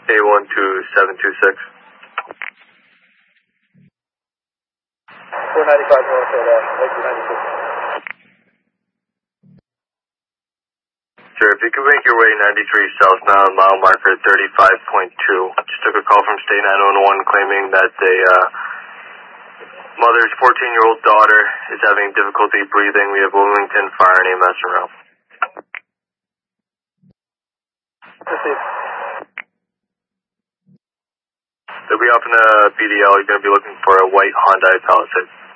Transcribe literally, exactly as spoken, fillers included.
A one two seven two six. four ninety-five north at uh, exit ninety-six. Sure, if you could make your way ninety-three southbound, mile marker thirty-five point two. Just took a call from State nine one one claiming that a uh, mother's fourteen-year-old daughter is having difficulty breathing. We have Wilmington Fire and E M S around. Proceed. They'll be off in the B D L. You're going to be looking for a white Hyundai Palisade.